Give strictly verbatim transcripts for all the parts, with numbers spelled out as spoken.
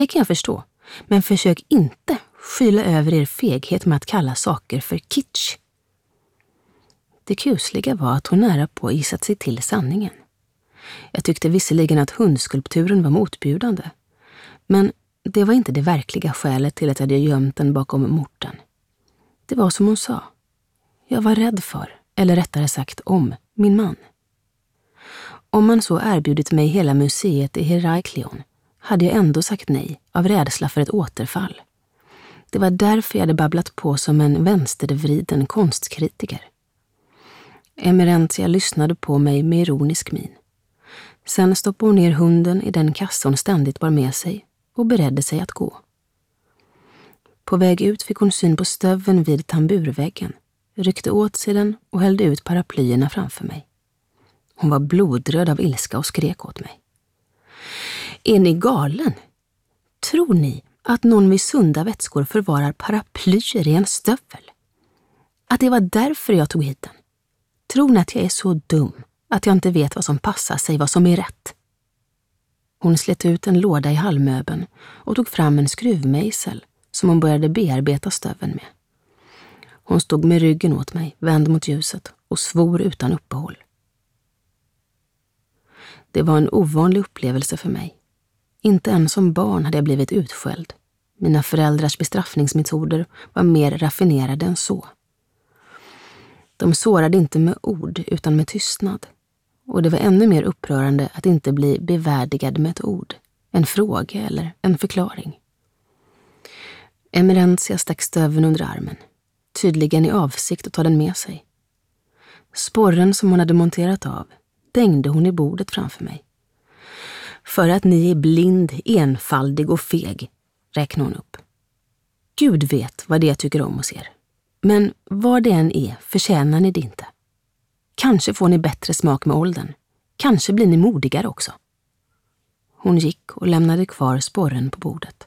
Det kan jag förstå, men försök inte skyla över er feghet med att kalla saker för kitsch. Det kusliga var att hon nära på gissat sig till sanningen. Jag tyckte visserligen att hundskulpturen var motbjudande, men det var inte det verkliga skälet till att jag hade gömt den bakom morten. Det var som hon sa. Jag var rädd för, eller rättare sagt om, min man. Om man så erbjudit mig hela museet i Heraklion hade jag ändå sagt nej av rädsla för ett återfall. Det var därför jag hade babblat på som en vänstervriden konstkritiker. Emerentia lyssnade på mig med ironisk min. Sen stoppade hon ner hunden i den kassa hon ständigt bar med sig och beredde sig att gå. På väg ut fick hon syn på stöven vid tamburväggen, ryckte åt sig den och hällde ut paraplyerna framför mig. Hon var blodröd av ilska och skrek åt mig. Är ni galen? Tror ni att någon vid sunda vätskor förvarar paraplyer i en stövel? Att det var därför jag tog hit den? Tror ni att jag är så dum att jag inte vet vad som passar sig, vad som är rätt? Hon slet ut en låda i halvmöbeln och tog fram en skruvmejsel som hon började bearbeta stöven med. Hon stod med ryggen åt mig, vänd mot ljuset, och svor utan uppehåll. Det var en ovanlig upplevelse för mig. Inte ens som barn hade jag blivit utskälld. Mina föräldrars bestraffningsmetoder var mer raffinerade än så. De sårade inte med ord utan med tystnad. Och det var ännu mer upprörande att inte bli bevärdigad med ett ord, en fråga eller en förklaring. Emerentia stack stöven under armen, tydligen i avsikt att ta den med sig. Sporren som hon hade monterat av dängde hon i bordet framför mig. För att ni är blind, enfaldig och feg, räknade hon upp. Gud vet vad det jag tycker om hos er. Men vad det än är förtjänar ni det inte. Kanske får ni bättre smak med åldern. Kanske blir ni modigare också. Hon gick och lämnade kvar sporren på bordet.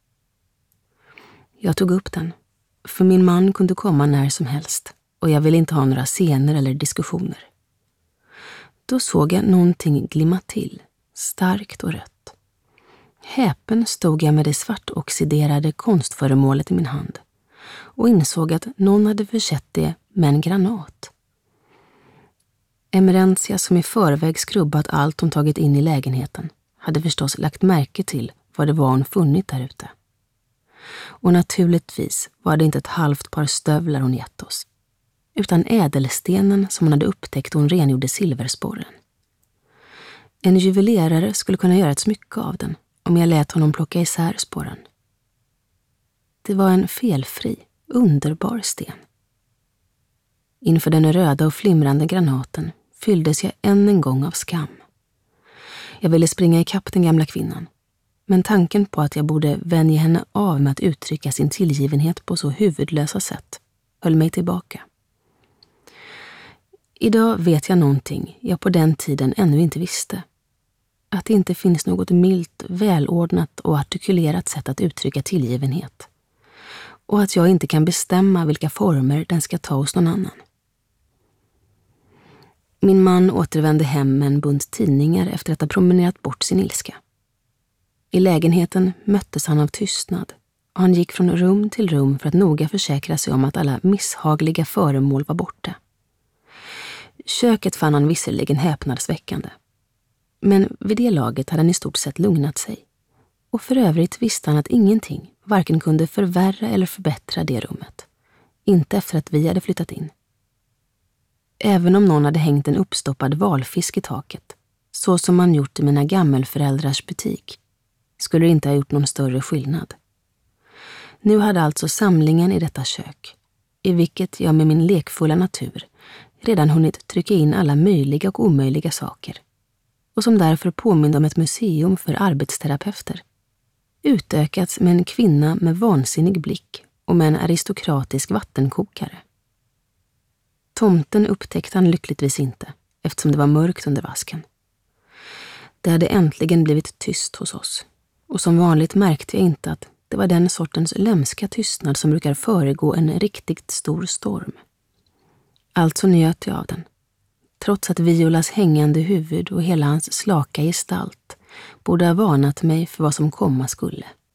Jag tog upp den, för min man kunde komma när som helst och jag ville inte ha några scener eller diskussioner. Då såg jag någonting glimma till, starkt och rött. Häpen stod jag med det svartoxiderade konstföremålet i min hand och insåg att någon hade försett det med en granat. Emerentia, som i förväg skrubbat allt hon tagit in i lägenheten, hade förstås lagt märke till vad det var hon funnit där ute. Och naturligtvis var det inte ett halvt par stövlar hon gett oss, utan ädelstenen som hon hade upptäckt hon rengjorde silversporren. En juvelerare skulle kunna göra ett smycke av den om jag lät honom plocka isär sporren. Det var en felfri, underbar sten. Inför den röda och flimrande granaten fylldes jag än en gång av skam. Jag ville springa ikapp den gamla kvinnan, men tanken på att jag borde vänja henne av med att uttrycka sin tillgivenhet på så huvudlösa sätt höll mig tillbaka. Idag vet jag någonting jag på den tiden ännu inte visste. Att det inte finns något milt, välordnat och artikulerat sätt att uttrycka tillgivenhet. Och att jag inte kan bestämma vilka former den ska ta hos någon annan. Min man återvände hem med en bunt tidningar efter att ha promenerat bort sin ilska. I lägenheten möttes han av tystnad och han gick från rum till rum för att noga försäkra sig om att alla misshagliga föremål var borta. Köket fann han visserligen häpnadsväckande. Men vid det laget hade han i stort sett lugnat sig. Och för övrigt visste han att ingenting varken kunde förvärra eller förbättra det rummet. Inte efter att vi hade flyttat in. Även om någon hade hängt en uppstoppad valfisk i taket, så som man gjort i mina gammelföräldrars butik, skulle det inte ha gjort någon större skillnad. Nu hade alltså samlingen i detta kök, i vilket jag med min lekfulla natur redan hunnit trycka in alla möjliga och omöjliga saker, och som därför påminner om ett museum för arbetsterapeuter, utökats med en kvinna med vansinnig blick och med en aristokratisk vattenkokare. Tomten upptäckte han lyckligtvis inte, eftersom det var mörkt under vasken. Det hade äntligen blivit tyst hos oss, och som vanligt märkte jag inte att det var den sortens lömska tystnad som brukar föregå en riktigt stor storm. Alltså njöt jag av den, trots att Violas hängande huvud och hela hans slaka gestalt borde ha varnat mig för vad som komma skulle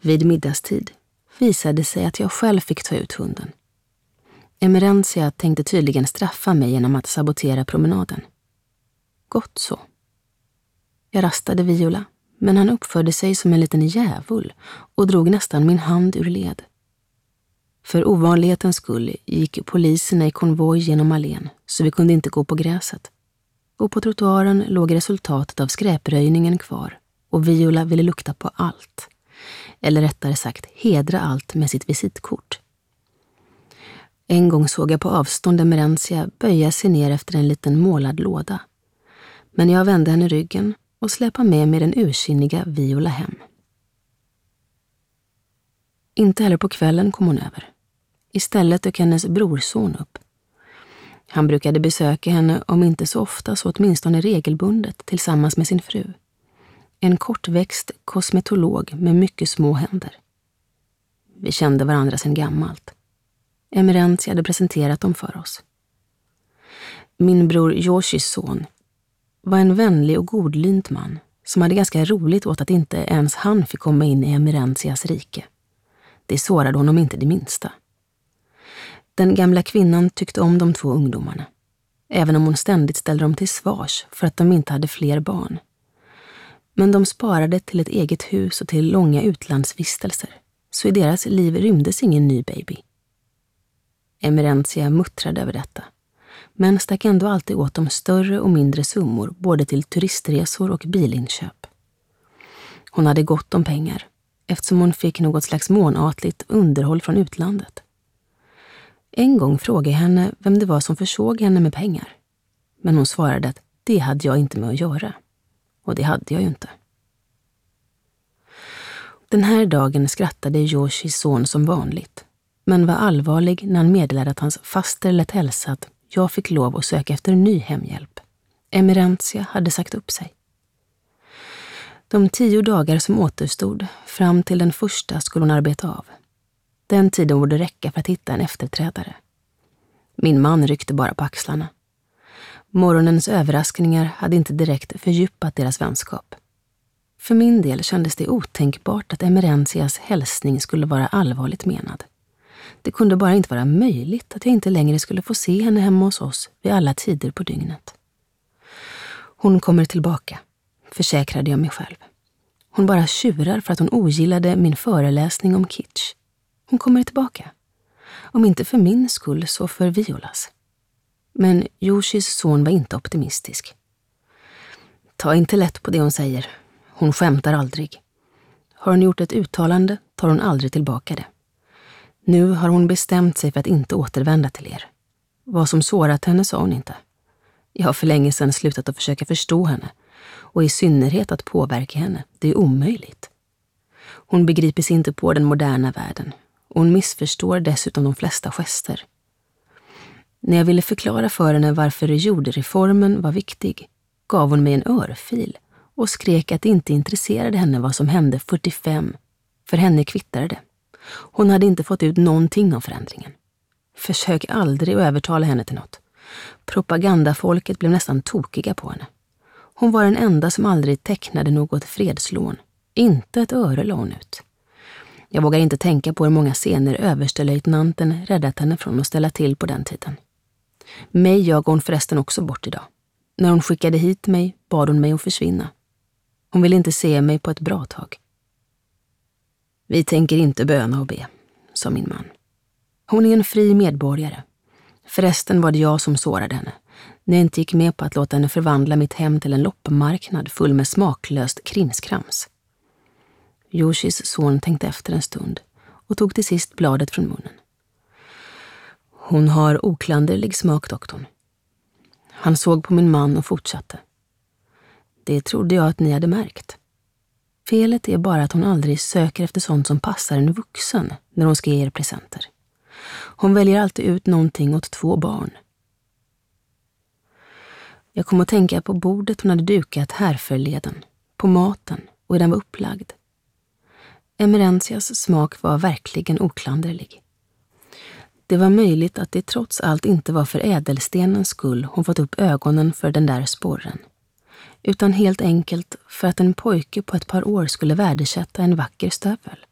Vid middagstid visade sig att jag själv fick ta ut hunden. Emerentia tänkte tydligen straffa mig genom att sabotera promenaden. Gott så. Jag rastade Viola, men han uppförde sig som en liten djävul och drog nästan min hand ur led. För ovanlighetens skull gick poliserna i konvoj genom allén, så vi kunde inte gå på gräset. Och på trottoaren låg resultatet av skräpröjningen kvar, och Viola ville lukta på allt. Eller rättare sagt hedra allt med sitt visitkort. En gång såg jag på avstånd Emerentia böja sig ner efter en liten målad låda. Men jag vände henne ryggen och släpade med mig den ursinniga Viola hem. Inte heller på kvällen kom hon över. Istället dök hennes brorson upp. Han brukade besöka henne om inte så ofta så åtminstone regelbundet tillsammans med sin fru. En kortväxt kosmetolog med mycket små händer. Vi kände varandra sedan gammalt. Emerentia hade presenterat dem för oss. Min bror Yoshis son var en vänlig och godlynt man som hade ganska roligt åt att inte ens han fick komma in i Emerentias rike. Det sårade honom inte det minsta. Den gamla kvinnan tyckte om de två ungdomarna, även om hon ständigt ställde dem till svars för att de inte hade fler barn. Men de sparade till ett eget hus och till långa utlandsvistelser, så i deras liv rymdes ingen ny baby. Emerentia muttrade över detta, men stack ändå alltid åt dem större och mindre summor både till turistresor och bilinköp. Hon hade gott om pengar, eftersom hon fick något slags månatligt underhåll från utlandet. En gång frågade jag henne vem det var som försåg henne med pengar. Men hon svarade att det hade jag inte med att göra. Och det hade jag ju inte. Den här dagen skrattade Yoshis son som vanligt, men var allvarlig när han meddelade att hans faster lät hälsa att jag fick lov att söka efter ny hemhjälp. Emerentia hade sagt upp sig. De tio dagar som återstod, fram till den första, skulle hon arbeta av. Den tiden borde räcka för att hitta en efterträdare. Min man ryckte bara på axlarna. Morgonens överraskningar hade inte direkt fördjupat deras vänskap. För min del kändes det otänkbart att Emerentias hälsning skulle vara allvarligt menad. Det kunde bara inte vara möjligt att jag inte längre skulle få se henne hemma hos oss vid alla tider på dygnet. Hon kommer tillbaka, försäkrade jag mig själv. Hon bara tjurar för att hon ogillade min föreläsning om kitsch. Hon kommer tillbaka. Om inte för min skull så för Violas. Men Yoshis son var inte optimistisk. Ta inte lätt på det hon säger. Hon skämtar aldrig. Har hon gjort ett uttalande tar hon aldrig tillbaka det. Nu har hon bestämt sig för att inte återvända till er. Vad som sårat henne sa hon inte. Jag har för länge sedan slutat att försöka förstå henne. Och i synnerhet att påverka henne. Det är omöjligt. Hon begriper sig inte på den moderna världen. Och hon missförstår dessutom de flesta gester. När jag ville förklara för henne varför jordreformen var viktig gav hon mig en örfil och skrek att det inte intresserade henne vad som hände fyrtiofem. För henne kvittade det. Hon hade inte fått ut någonting av förändringen. Försök aldrig att övertala henne till något. Propagandafolket blev nästan tokiga på henne. Hon var den enda som aldrig tecknade något fredslån. Inte ett öre la hon ut. Jag vågar inte tänka på hur många scener överstelöjtnanten räddat henne från att ställa till på den tiden. Mig jag hon förresten också bort idag. När hon skickade hit mig bad hon mig att försvinna. Hon ville inte se mig på ett bra tag. Vi tänker inte böna och be, sa min man. Hon är en fri medborgare. Förresten var det jag som sårade henne. När jag inte gick med på att låta henne förvandla mitt hem till en loppmarknad full med smaklöst krimskrams. Yoshis son tänkte efter en stund och tog till sist bladet från munnen. Hon har oklanderlig smak, doktorn. Han såg på min man och fortsatte. Det trodde jag att ni hade märkt. Felet är bara att hon aldrig söker efter sånt som passar en vuxen när hon ska ge er presenter. Hon väljer alltid ut någonting åt två barn. Jag kom att tänka på bordet hon hade dukat här förleden, på maten och hur den var upplagd. Emerentias smak var verkligen oklanderlig. Det var möjligt att det trots allt inte var för ädelstenens skull hon fått upp ögonen för den där sporren, utan helt enkelt för att en pojke på ett par år skulle värdesätta en vacker stövel.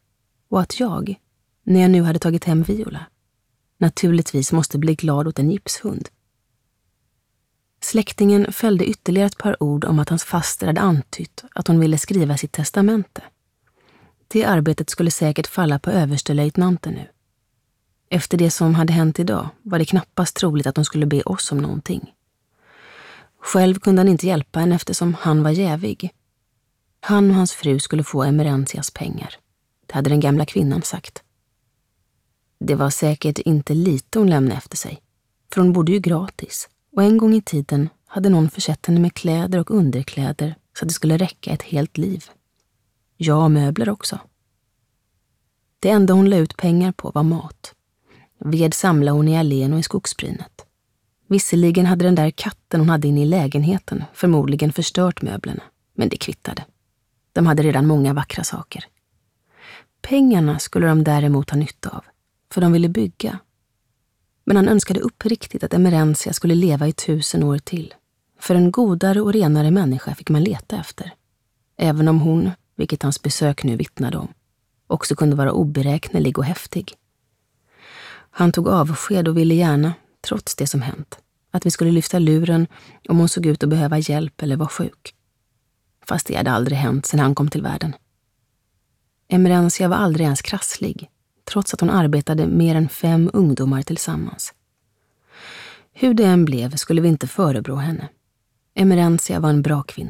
och att jag, när jag nu hade tagit hem Viola, naturligtvis måste bli glad åt en gipshund. Släktingen fällde ytterligare ett par ord om att hans faster hade antytt att hon ville skriva sitt testamente. Det arbetet skulle säkert falla på överstelöjtnanten nu. Efter det som hade hänt idag var det knappast troligt att hon skulle be oss om någonting. Själv kunde han inte hjälpa henne eftersom han var jävig. Han och hans fru skulle få Emerentias pengar. Det hade den gamla kvinnan sagt. Det var säkert inte lite hon lämnade efter sig, för hon bodde ju gratis. Och en gång i tiden hade någon försett henne med kläder och underkläder så att det skulle räcka ett helt liv. Ja, och möbler också. Det enda hon la ut pengar på var mat. Ved samlade hon i allén och i skogsbrynet. Visserligen hade den där katten hon hade inne i lägenheten förmodligen förstört möblerna, men det kvittade. De hade redan många vackra saker. Pengarna skulle de däremot ha nytta av, för de ville bygga. Men han önskade uppriktigt att Emerentia skulle leva i tusen år till. För en godare och renare människa fick man leta efter. Även om hon, vilket hans besök nu vittnade om, också kunde vara oberäknelig och häftig. Han tog avsked och ville gärna, trots det som hänt, att vi skulle lyfta luren om hon såg ut att behöva hjälp eller var sjuk. Fast det hade aldrig hänt sedan han kom till världen. Emerentia var aldrig ens krasslig, trots att hon arbetade mer än fem ungdomar tillsammans. Hur det än blev skulle vi inte förebrå henne. Emerentia var en bra kvinna.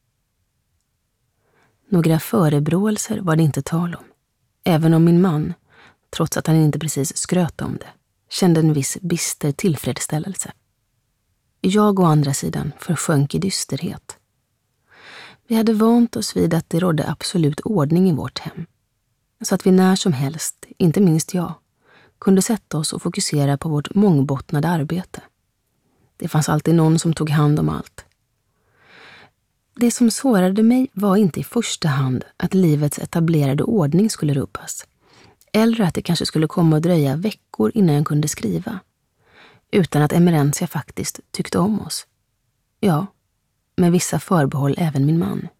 Några förebråelser var det inte tal om, även om min man, trots att han inte precis skröt om det, kände en viss bister tillfredsställelse. Jag å andra sidan försjönk i dysterhet. Vi hade vant oss vid att det rådde absolut ordning i vårt hem, så att vi när som helst, inte minst jag, kunde sätta oss och fokusera på vårt mångbottnade arbete. Det fanns alltid någon som tog hand om allt. Det som sårade mig var inte i första hand att livets etablerade ordning skulle rubbas, eller att det kanske skulle komma att dröja veckor innan jag kunde skriva, utan att Emerentia faktiskt tyckte om oss. Ja, med vissa förbehåll även min man.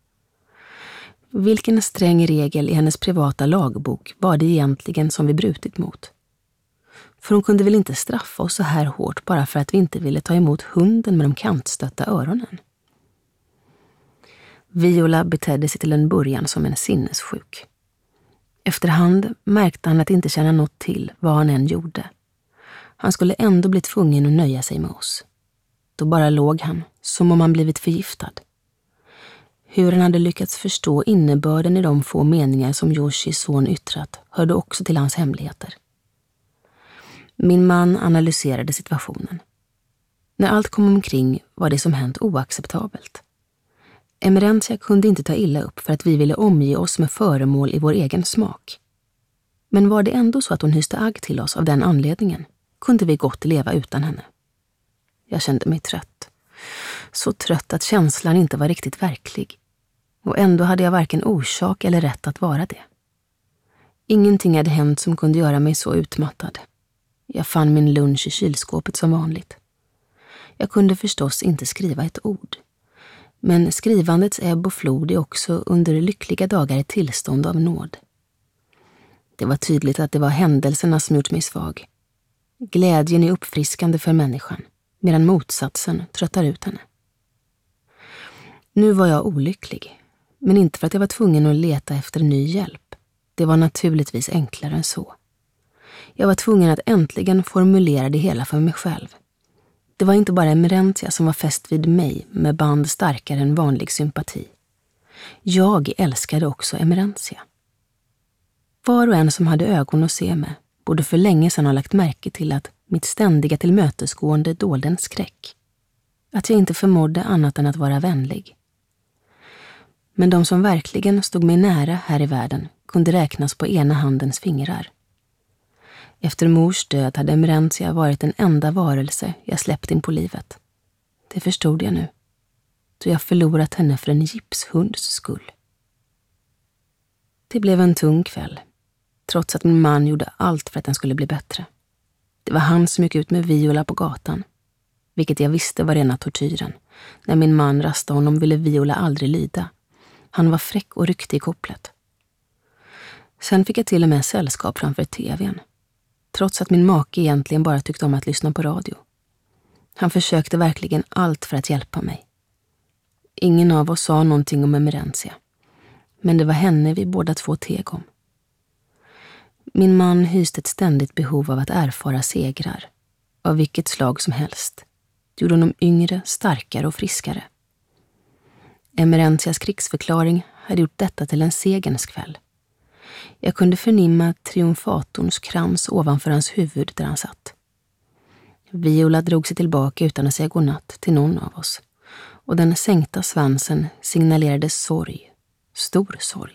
Vilken sträng regel i hennes privata lagbok var det egentligen som vi brutit mot? För hon kunde väl inte straffa oss så här hårt bara för att vi inte ville ta emot hunden med de kantstötta öronen? Viola betedde sig till en början som en sinnessjuk. Efterhand märkte han att inte känna något till vad han än gjorde. Han skulle ändå bli tvungen att nöja sig med oss. Då bara låg han, som om han blivit förgiftad. Hur han hade lyckats förstå innebörden i de få meningar som Yoshis son yttrat hörde också till hans hemligheter. Min man analyserade situationen. När allt kom omkring var det som hänt oacceptabelt. Emerentia kunde inte ta illa upp för att vi ville omge oss med föremål i vår egen smak. Men var det ändå så att hon hyste agg till oss av den anledningen, kunde vi gott leva utan henne. Jag kände mig trött. Så trött att känslan inte var riktigt verklig. Och ändå hade jag varken orsak eller rätt att vara det. Ingenting hade hänt som kunde göra mig så utmattad. Jag fann min lunch i kylskåpet som vanligt. Jag kunde förstås inte skriva ett ord. Men skrivandets ebb och flod är också under lyckliga dagar ett tillstånd av nåd. Det var tydligt att det var händelserna som gjort mig svag. Glädjen är uppfriskande för människan, medan motsatsen tröttar ut henne. Nu var jag olycklig, men inte för att jag var tvungen att leta efter ny hjälp. Det var naturligtvis enklare än så. Jag var tvungen att äntligen formulera det hela för mig själv. Det var inte bara Emerentia som var fäst vid mig med band starkare än vanlig sympati. Jag älskade också Emerentia. Var och en som hade ögon att se med borde för länge sedan ha lagt märke till att mitt ständiga tillmötesgående dolde en skräck. Att jag inte förmådde annat än att vara vänlig. Men de som verkligen stod mig nära här i världen kunde räknas på ena handens fingrar. Efter mors död hade Emerentia varit den enda varelse jag släppt in på livet. Det förstod jag nu, då jag förlorat henne för en gipshunds skull. Det blev en tung kväll, trots att min man gjorde allt för att den skulle bli bättre. Det var han som gick ut med Viola på gatan, vilket jag visste var rena tortyren. När min man rastade honom ville Viola aldrig lyda. Han var fräck och ryckte i kopplet. Sen fick jag till och med sällskap framför tvn, trots att min make egentligen bara tyckte om att lyssna på radio. Han försökte verkligen allt för att hjälpa mig. Ingen av oss sa någonting om Emerencia, men det var henne vi båda två teg om. Min man hyste ett ständigt behov av att erfara segrar, av vilket slag som helst. Det gjorde honom yngre, starkare och friskare. Emerencias krigsförklaring hade gjort detta till en segerns kväll. Jag kunde förnimma triumfatorns krans ovanför hans huvud där han satt. Viola drog sig tillbaka utan att säga godnatt till någon av oss, och den sänkta svansen signalerade sorg, stor sorg.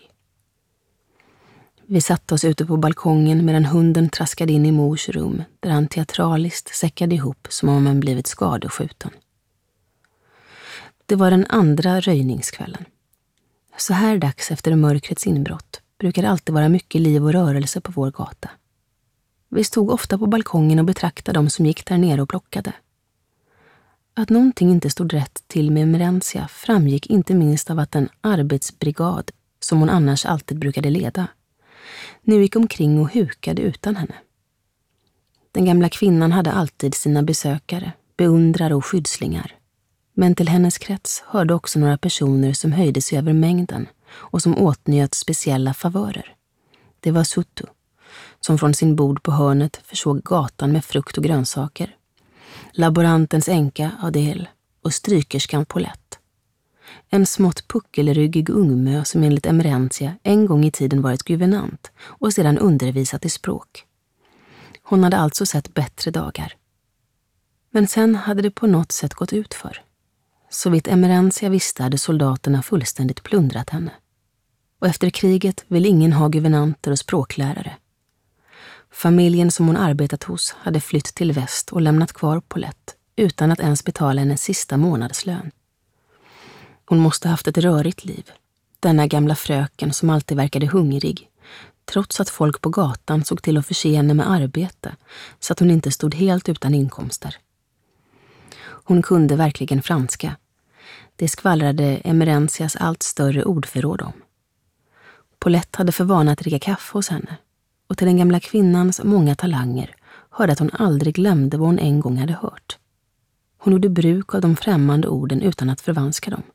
Vi satte oss ute på balkongen medan hunden traskade in i mors rum där han teatraliskt säckade ihop som om han blivit skadeskjuten. Det var den andra röjningskvällen. Så här dags efter mörkrets inbrott brukar det alltid vara mycket liv och rörelse på vår gata. Vi stod ofta på balkongen och betraktade dem som gick där nere och plockade. Att någonting inte stod rätt till med Emerencia framgick inte minst av att en arbetsbrigad, som hon annars alltid brukade leda, nu gick omkring och hukade utan henne. Den gamla kvinnan hade alltid sina besökare, beundrare och skyddslingar. Men till hennes krets hörde också några personer som höjde sig över mängden och som åtnjöt speciella favörer. Det var Suttu, som från sin bod på hörnet försåg gatan med frukt och grönsaker, laborantens änka Adel och strykerskan Paulette. En smått puckelryggig ungmö som enligt Emerencia en gång i tiden varit guvernant och sedan undervisat i språk. Hon hade alltså sett bättre dagar. Men sen hade det på något sätt gått ut för. Så vitt Emerencia visste hade soldaterna fullständigt plundrat henne. Och efter kriget ville ingen ha guvernanter och språklärare. Familjen som hon arbetat hos hade flytt till väst och lämnat kvar Paulette utan att ens betala hennes sista månadslön. Hon måste haft ett rörigt liv, denna gamla fröken som alltid verkade hungrig, trots att folk på gatan såg till att förse henne med arbete så att hon inte stod helt utan inkomster. Hon kunde verkligen franska. Det skvallrade Emerencias allt större ordförråd om. Paulette hade för vana att dricka kaffe hos henne, och till den gamla kvinnans många talanger hörde att hon aldrig glömde vad hon en gång hade hört. Hon gjorde bruk av de främmande orden utan att förvanska dem.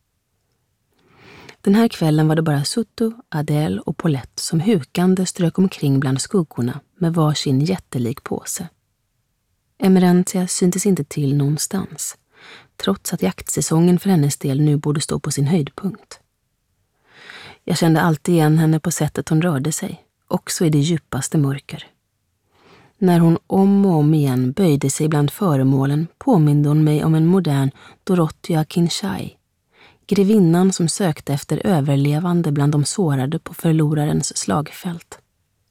Den här kvällen var det bara Suttu, Adele och Paulette som hukande strök omkring bland skuggorna med varsin jättelik påse. Emerencia syntes inte till någonstans, trots att jaktsäsongen för hennes del nu borde stå på sin höjdpunkt. Jag kände alltid igen henne på sättet hon rörde sig, också i det djupaste mörker. När hon om och om igen böjde sig bland föremålen påminde hon mig om en modern Dorothea Kinshai, grevinnan som sökte efter överlevande bland de sårade på förlorarens slagfält.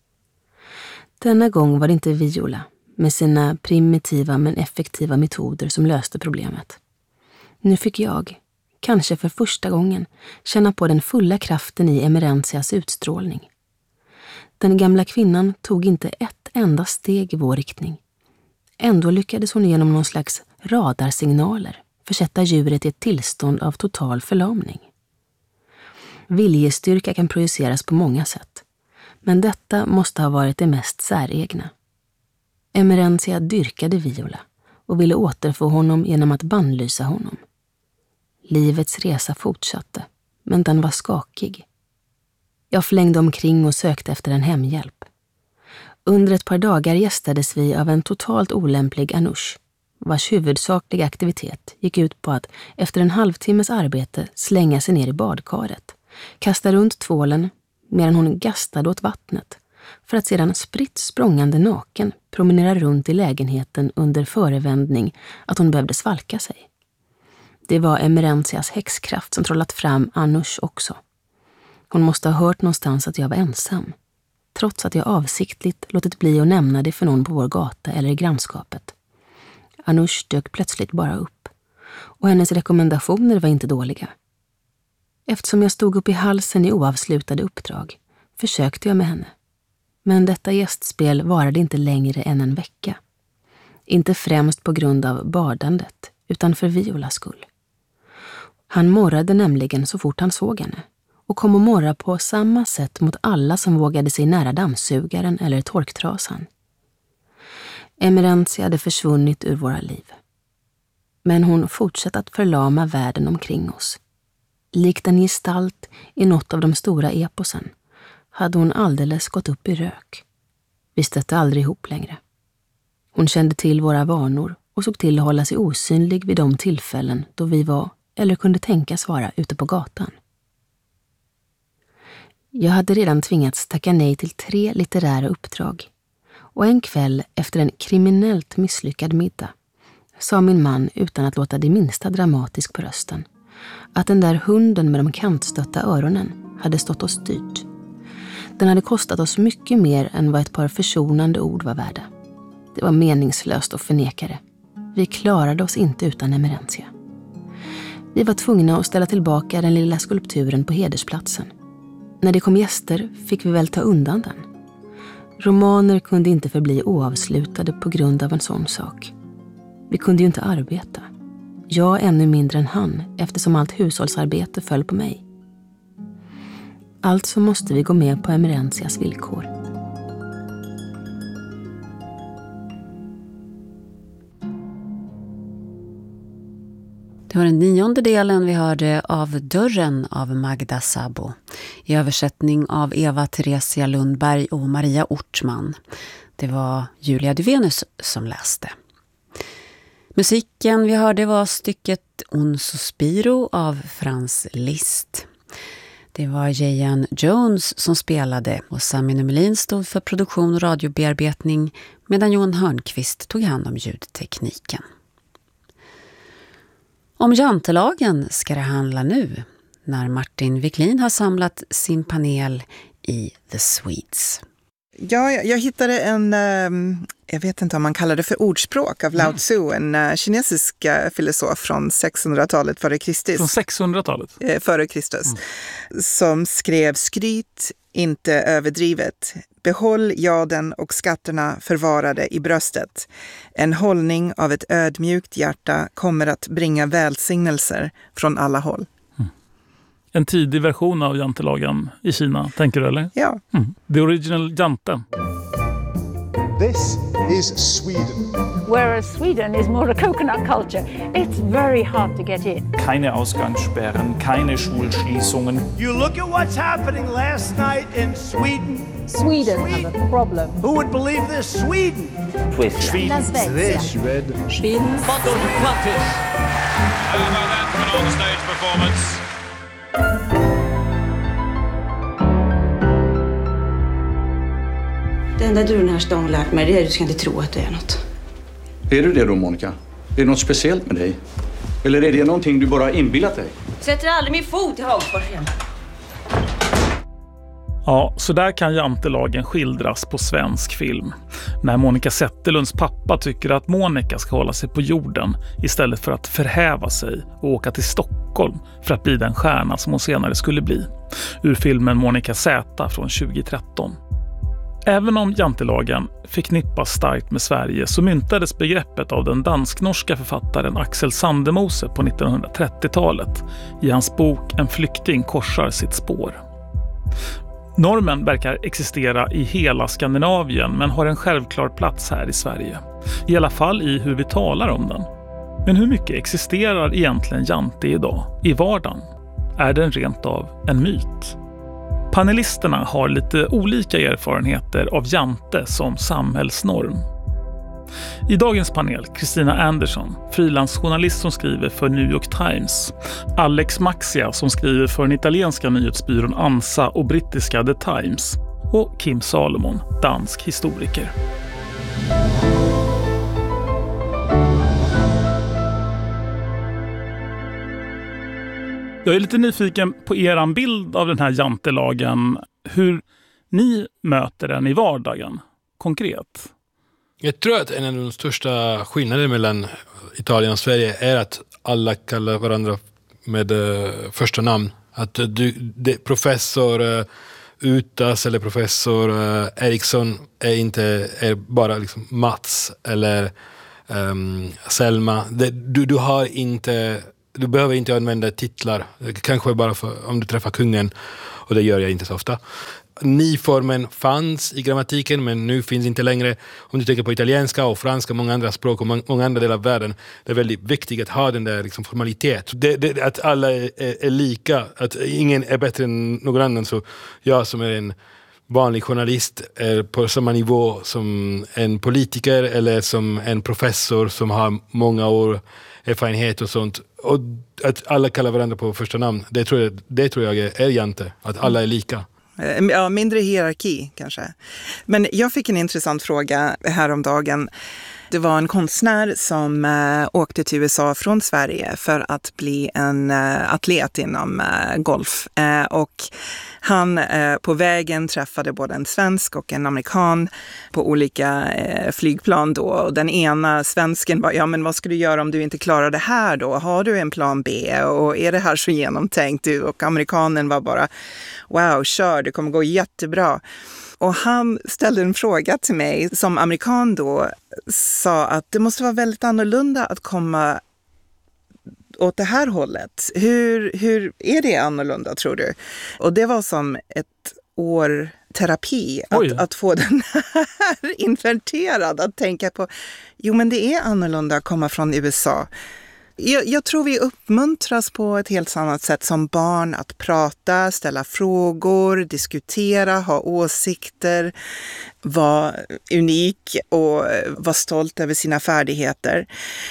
Denna gång var det inte Viola med sina primitiva men effektiva metoder som löste problemet. Nu fick jag, kanske för första gången, känna på den fulla kraften i Emerencias utstrålning. Den gamla kvinnan tog inte ett enda steg i vår riktning. Ändå lyckades hon genom någon slags radarsignaler försätta djuret i ett tillstånd av total förlamning. Viljestyrka kan projiceras på många sätt, men detta måste ha varit det mest säregna. Emerencia dyrkade Viola och ville återfå honom genom att bannlysa honom. Livets resa fortsatte, men den var skakig. Jag flängde omkring och sökte efter en hemhjälp. Under ett par dagar gästades vi av en totalt olämplig Anush, vars huvudsakliga aktivitet gick ut på att efter en halvtimmes arbete slänga sig ner i badkaret, kasta runt tvålen medan hon gastade åt vattnet, för att sedan spritt språngande naken promenera runt i lägenheten under förevändning att hon behövde svalka sig. Det var Emerencias häxkraft som trollat fram Anush också. Hon måste ha hört någonstans att jag var ensam, trots att jag avsiktligt låtit bli att nämna det för någon på vår gata eller i grannskapet. Anush dök plötsligt bara upp, och hennes rekommendationer var inte dåliga. Eftersom jag stod upp i halsen i oavslutade uppdrag försökte jag med henne. Men detta gästspel varade inte längre än en vecka. Inte främst på grund av badandet, utan för Violas skull. Han morrade nämligen så fort han såg henne och kom att morra på samma sätt mot alla som vågade sig nära dammsugaren eller torktrasan. Emerentia hade försvunnit ur våra liv. Men hon fortsatte att förlama världen omkring oss. Likt en gestalt i något av de stora eposen hade hon alldeles gått upp i rök. Vi stötte aldrig ihop längre. Hon kände till våra vanor och såg till att hålla sig osynlig vid de tillfällen då vi var, eller kunde tänkas vara, ute på gatan. Jag hade redan tvingats tacka nej till tre litterära uppdrag. Och en kväll efter en kriminellt misslyckad middag sa min man utan att låta det minsta dramatisk på rösten att den där hunden med de kantstötta öronen hade stått oss dyrt. Den hade kostat oss mycket mer än vad ett par försonande ord var värda. Det var meningslöst att förneka det. Vi klarade oss inte utan Emerentia. Vi var tvungna att ställa tillbaka den lilla skulpturen på hedersplatsen. När det kom gäster fick vi väl ta undan den. Romaner kunde inte förbli oavslutade på grund av en sån sak. Vi kunde ju inte arbeta. Jag ännu mindre än han, eftersom allt hushållsarbete föll på mig. Alltså måste vi gå med på Emerentias villkor. Det var den nionde delen vi hörde av Dörren av Magda Sabo i översättning av Eva Theresia Lundberg och Maria Ortman. Det var Julia Duvenus som läste. Musiken vi hörde var stycket Un Sospiro av Franz Liszt. Det var J.N. Jones som spelade och Sami Numelin stod för produktion och radiobearbetning medan Johan Hörnqvist tog hand om ljudtekniken. Om jantelagen ska det handla nu när Martin Wiklin har samlat sin panel i The Swedes. Ja, jag, jag hittade en, jag vet inte om man kallar det för ordspråk av Lao Tzu, en uh, kinesisk uh, filosof från sexhundratalet före Kristus. Från sexhundratalet? Uh, före Kristus. Mm. Som skrev: skryt inte överdrivet. Behåll jaden och skatterna förvarade i bröstet. En hållning av ett ödmjukt hjärta kommer att bringa välsignelser från alla håll. Mm. En tidig version av jantelagen i Kina, tänker du eller? Ja. Mm. The original jante. This is Sweden. Whereas Sweden is more a coconut culture. It's very hard to get in. Keine Ausgangssperren, keine Schulschließungen. You look at what's happening last night in Sweden. Sweden, Sweden. has a problem. Who would believe this? Sweden. Sweden. Las Vegas. Sweden. Sweden. Bottled Plattish. How about that for an on-stage performance? Det enda du den här stan lärt mig är att du ska inte tro att du är något. Är du det då, Monica? Är det något speciellt med dig? Eller är det någonting du bara har inbillat dig? Sätter aldrig min fot i Hagfors igen. Ja, så där kan jantelagen skildras på svensk film. När Monica Zetterlunds pappa tycker att Monica ska hålla sig på jorden istället för att förhäva sig och åka till Stockholm för att bli den stjärna som hon senare skulle bli. Ur filmen Monica Z från tjugo-tretton. Även om jantelagen förknippas starkt med Sverige så myntades begreppet av den dansk-norska författaren Axel Sandemose på nittonhundratrettiotalet i hans bok En flykting korsar sitt spår. Normen verkar existera i hela Skandinavien men har en självklar plats här i Sverige. I alla fall i hur vi talar om den. Men hur mycket existerar egentligen jante idag, i vardagen? Är den rent av en myt? Panelisterna har lite olika erfarenheter av jante som samhällsnorm. I dagens panel Kristina Andersson, frilansjournalist som skriver för New York Times, Alex Maxia som skriver för den italienska nyhetsbyrån ANSA och brittiska The Times och Kim Salomon, dansk historiker. Jag är lite nyfiken på er bild av den här jantelagen, hur ni möter den i vardagen, konkret. Jag tror att en av de största skillnaderna mellan Italien och Sverige är att alla kallar varandra med uh, första namn. Att du, det, professor uh, Utas eller professor uh, Eriksson är inte är bara liksom Mats eller um, Selma. Det, du, du har inte Du behöver inte använda titlar. Kanske bara för, om du träffar kungen. Och det gör jag inte så ofta. Ni-formen fanns i grammatiken, men nu finns inte längre. Om du tänker på italienska och franska, många andra språk och många andra delar av världen, det är väldigt viktigt att ha den där liksom formalitet. Det, det, att alla är, är, är lika, att ingen är bättre än någon annan. Så jag som är en vanlig journalist är på samma nivå som en politiker eller som en professor som har många år erfarenhet och sånt. Och att alla kallar varandra på första namn, det tror jag, det tror jag är, är jante. Att alla är lika. Ja, mindre hierarki kanske. Men jag fick en intressant fråga häromdagen. Det var en konstnär som äh, åkte till U S A från Sverige för att bli en äh, atlet inom äh, golf. Äh, och han äh, på vägen träffade både en svensk och en amerikan på olika äh, flygplan då. Och den ena svensken var, ja men vad ska du göra om du inte klarar det här då? Har du en plan B? Och är det här så genomtänkt? Och amerikanen var bara, wow, kör, det kommer gå jättebra. Och han ställde en fråga till mig som amerikan då, sa att det måste vara väldigt annorlunda att komma åt det här hållet. Hur, hur är det annorlunda tror du? Och det var som ett år terapi att, att få den här inverterad, att tänka på, jo men det är annorlunda att komma från U S A. Jag, jag tror vi uppmuntras på ett helt annat sätt som barn att prata, ställa frågor, diskutera, ha åsikter, vara unik och vara stolt över sina färdigheter.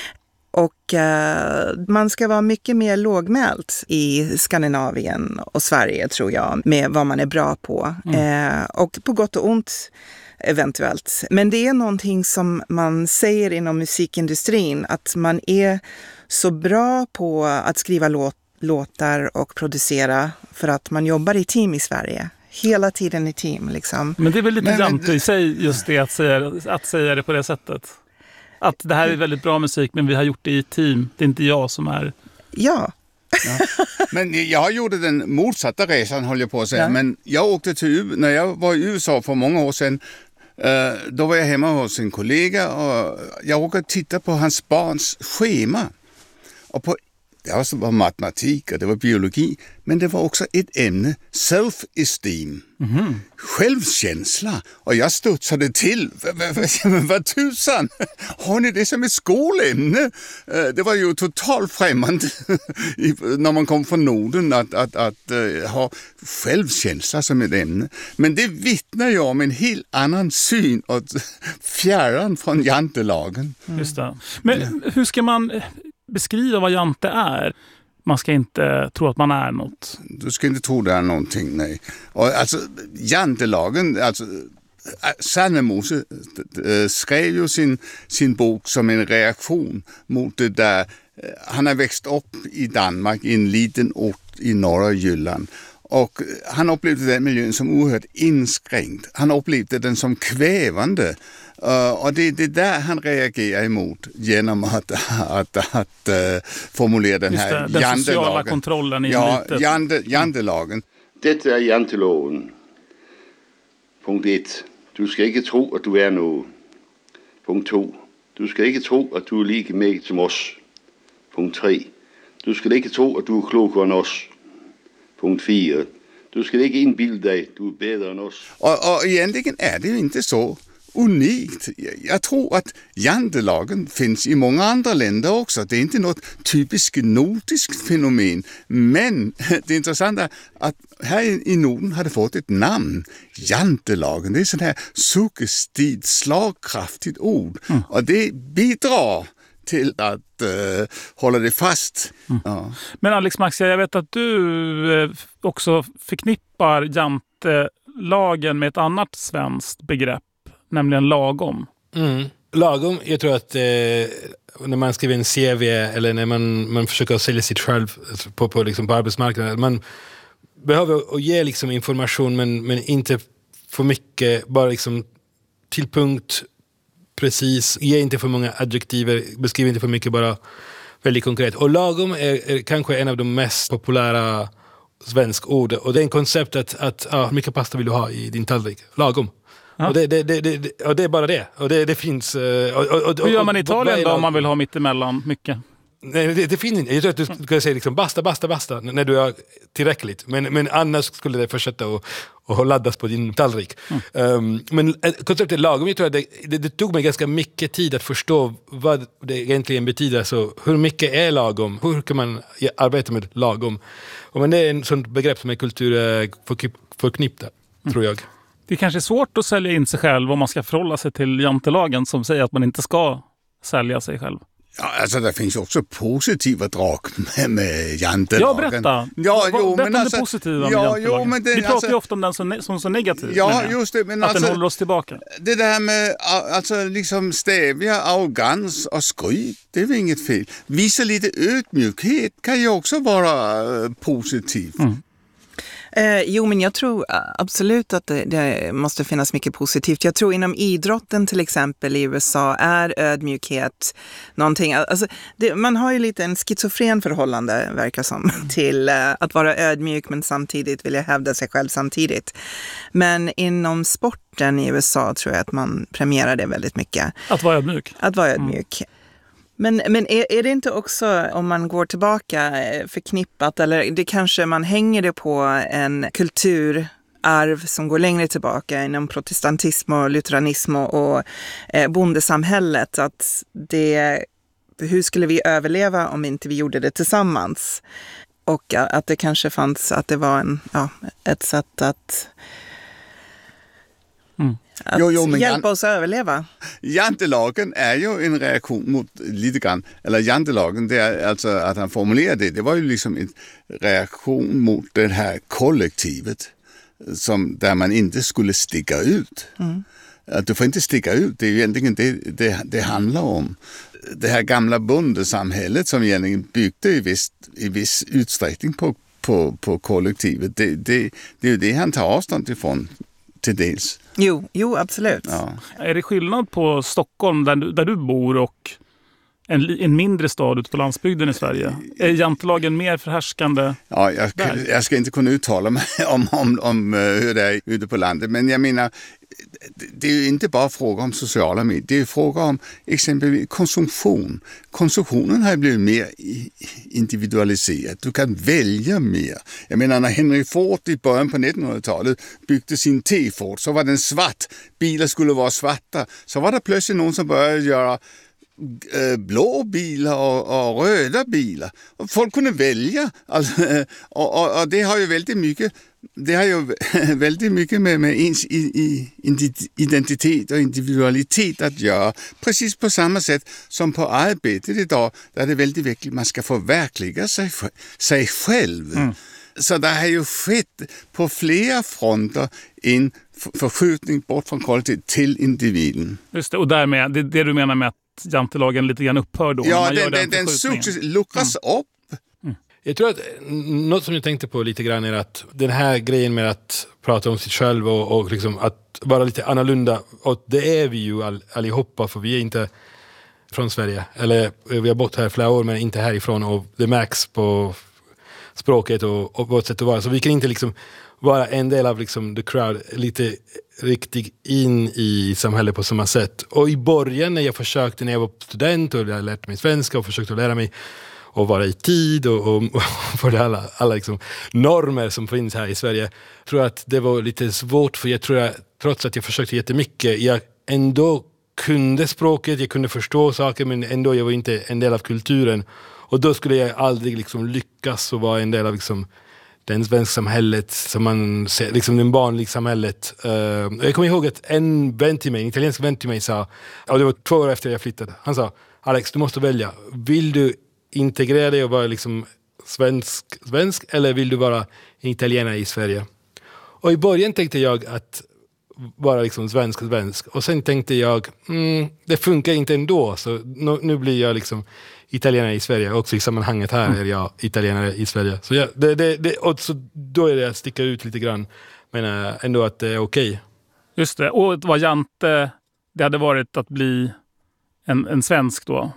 Och eh, man ska vara mycket mer lågmält i Skandinavien och Sverige tror jag, med vad man är bra på. Mm. Eh, och på gott och ont eventuellt. Men det är någonting som man säger inom musikindustrin, att man är så bra på att skriva låt, låtar och producera för att man jobbar i team i Sverige. Hela tiden i team liksom. Men det är väl lite men, jante i sig just det att säga, att säga det på det sättet. Att det här är väldigt bra musik men vi har gjort det i team. Det är inte jag som är... Ja. Ja. Men jag gjorde den motsatta resan, håller jag på att säga. Ja. Men jag åkte till, när jag var i U S A för många år sedan, då var jag hemma hos en kollega och jag råkade titta på hans barns schema. Och på, det var matematik och det var biologi, men det var också ett ämne, self-esteem, mm-hmm. självkänsla. Och jag studsade till, vad tusan, har ni det som ett skolämne? Det var ju totalt främmande när man kom från Norden att, att, att, att ha självkänsla som ett ämne. Men det vittnar ju om en helt annan syn och fjärran från jantelagen. Mm. Just det. Men hur ska man beskriva vad jante är? Man ska inte tro att man är något. Du ska inte tro det är någonting, nej. Och alltså, jantelagen, alltså Salmemose skrev ju sin, sin bok som en reaktion mot det där. Han har växt upp i Danmark, i en liten ort i norra Jylland. Och han upplevde den miljön som oerhört inskränkt. Han upplevde den som kvävande. Uh, och det är det där han reagerar emot genom att, att, att, att uh, formulera den här jantelagen. Den sociala kontrollen i ja, litet. Jante, jantelagen. Detta är janteloven. Punkt ett. Du ska inte tro att du är något. Punkt två. Du ska inte tro att du är lika mycket som oss. Punkt tre. Du ska inte tro att du är klokare än oss. Punkt fyra. Du ska inte inbilda dig att du är bättre än oss. Och, och egentligen är det ju inte så unikt. Jag tror att jantelagen finns i många andra länder också. Det är inte något typiskt nordiskt fenomen. Men det intressanta är att här i Norden har det fått ett namn. Jantelagen. Det är sån här suggestivt, slagkraftigt ord. Mm. Och det bidrar till att uh, hålla det fast. Mm. Ja. Men Alex Maxia, jag vet att du eh, också förknippar jantelagen med ett annat svenskt begrepp, nämligen lagom. Mm. Lagom, jag tror att eh, när man skriver en C V eller när man, man försöker sälja sitt själv på, på, liksom på arbetsmarknaden, man behöver ge liksom information men, men inte för mycket, bara liksom till punkt, precis, ge inte för många adjektiver, beskriv inte för mycket, bara väldigt konkret. Och lagom är, är kanske en av de mest populära svenska ord, och det är en koncept att, att ah, hur mycket pasta vill du ha i din tallrik? Lagom. Ja. Och, det, det, det, det, och det är bara det. Och det, det finns... Och, och, och, hur gör man i Italien då om man vill ha mitt emellan mycket? Nej, det, det finns inte. Jag tror att du skulle säga liksom basta, basta, basta när du är tillräckligt. Men, men annars skulle det fortsätta att och laddas på din tallrik. Mm. Um, men konceptet lagom, jag tror att det, det, det tog mig ganska mycket tid att förstå vad det egentligen betyder. Så hur mycket är lagom? Hur kan man arbeta med lagom? Och men det är en sån begrepp som är kulturförknippta, mm. tror jag. Det kanske är svårt att sälja in sig själv om man ska förhålla sig till jantelagen som säger att man inte ska sälja sig själv. Ja, alltså det finns också positiva drag med, med jantelagen. Ja, berätta. Ja, jo, berätta men om alltså, det positiva med ja, jantelagen. Jo, men det, Vi pratar alltså, ju ofta om den som, som så negativ. Ja, just det. Men att alltså, den håller oss tillbaka. Det där med alltså, liksom stävja arrogans och skryt, det är väl inget fel. Visa lite ödmjukhet kan ju också vara uh, positivt. Mm. Eh, jo, men jag tror absolut att det, det måste finnas mycket positivt. Jag tror inom idrotten till exempel i U S A är ödmjukhet någonting. Alltså, det, man har ju lite en schizofren förhållande, verkar som, till eh, att vara ödmjuk men samtidigt vilja hävda sig själv samtidigt. Men inom sporten i U S A tror jag att man premierar det väldigt mycket. Att vara ödmjuk? Att vara ödmjuk. Mm. Men, men är, är det inte också, om man går tillbaka, förknippat, eller det kanske man hänger det på en kulturarv som går längre tillbaka inom protestantism och lutheranism och eh, bondesamhället, att det, hur skulle vi överleva om inte vi gjorde det tillsammans? Och att det kanske fanns, att det var en, ja, ett sätt att... Mm. Att jo, jo, men hjälpa oss att överleva. Jantelagen är ju en reaktion mot lite grann, eller jantelagen, det är alltså att han formulerar det, det var ju liksom en reaktion mot det här kollektivet som, där man inte skulle sticka ut. Mm. Att du får inte sticka ut, det är ju egentligen det, det det handlar om. Det här gamla bondesamhället som egentligen byggde i viss, i viss utsträckning på, på, på kollektivet, det, det, det är ju det han tar avstånd ifrån till dels. Jo, jo absolut. Ja. Är det skillnad på Stockholm där du, där du bor och en, en mindre stad ute på landsbygden i Sverige? Är jantelagen mer förhärskande? Ja, jag, jag ska inte kunna uttala mig om, om, om hur det är ute på landet, men jag menar, det är ju inte bara fråga om sociala medier, det är fråga om exempelvis konsumtion. Konsumtionen har blivit mer individualiserad. Du kan välja mer. Jag menar, när Henry Ford i början på nittonhundratalet byggde sin T-Ford så var den svart. Bilar skulle vara svarta. Så var det plötsligt någon som började göra blå bilar och, och röda bilar. Och folk kunde välja. Alltså, och, och, och det har ju väldigt mycket Det har ju väldigt mycket med, med ens i, i identitet och individualitet att göra. Precis på samma sätt som på arbetet idag, där det är väldigt viktigt att man ska förverkliga sig, sig själv. Mm. Så det har ju skett på flera fronter en förskjutning bort från kollektivet till individen. Just det, och därmed, det, det du menar med att jantelagen lite grann upphör då? Ja, den, den, den successivt luckras mm. upp. Jag tror att något som jag tänkte på lite grann är att den här grejen med att prata om sig själv och, och liksom att vara lite annorlunda, och det är vi ju all, allihopa, för vi är inte från Sverige, eller vi har bott här flera år men inte härifrån, och det märks på språket och, och vårt sätt att vara, så vi kan inte liksom vara en del av liksom the crowd, lite riktigt in i samhället på samma sätt. Och i början när jag försökte, när jag var student och jag lärde mig svenska och försökte lära mig och vara i tid och, och, och för alla, alla liksom normer som finns här i Sverige, tror jag att det var lite svårt, för jag tror att trots att jag försökte jättemycket, jag ändå kunde språket, jag kunde förstå saker, men ändå jag var inte en del av kulturen, och då skulle jag aldrig liksom lyckas och vara en del av liksom den svenska samhället som man ser, liksom den vanliga samhället. Uh, jag kommer ihåg att en vän till mig, en italiensk vän till mig sa, och det var två år efter jag flyttade, han sa: Alex, du måste välja, vill du integrera dig och vara liksom svensk, svensk eller vill du vara en italienare i Sverige? Och i början tänkte jag att vara liksom svensk och svensk, och sen tänkte jag mm, det funkar inte ändå, så nu, nu blir jag liksom italienare i Sverige, också i sammanhanget här är jag italienare i Sverige, så ja, det, det, det, och så då är det att sticka ut lite grann, men äh, ändå att det är okej. Okay. Just det, och vad jante det hade varit att bli en, en svensk då.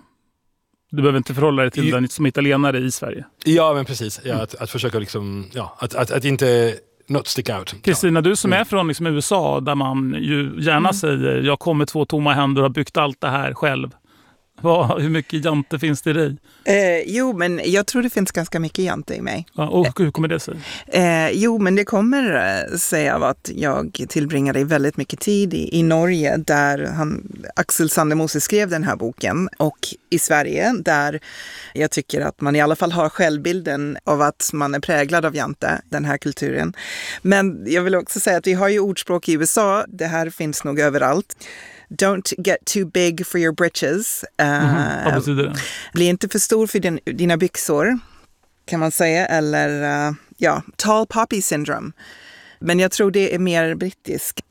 Du behöver inte förhålla dig till I, den som italienare i Sverige. Ja, men precis. Ja, att, att försöka liksom, ja, att, att, att inte not stick out. Kristina, ja. Du som är från liksom U S A, där man ju gärna mm. säger jag kommer två tomma händer och har byggt allt det här själv. Vad, hur mycket jante finns det i dig? Eh, jo, men jag tror det finns ganska mycket jante i mig. Ja, och hur kommer det sig? Eh, jo, men det kommer eh, sig av att jag tillbringade väldigt mycket tid i, i Norge där han, Axel Sandemose skrev den här boken, och i Sverige där jag tycker att man i alla fall har självbilden av att man är präglad av jante, den här kulturen. Men jag vill också säga att vi har ju ordspråk i U S A, det här finns nog överallt. Don't get too big for your britches. Uh, mm-hmm. Vad betyder det? Bli inte för stor för din, dina byxor, kan man säga. Eller uh, ja, tall poppy syndrome. Men jag tror det är mer brittisk.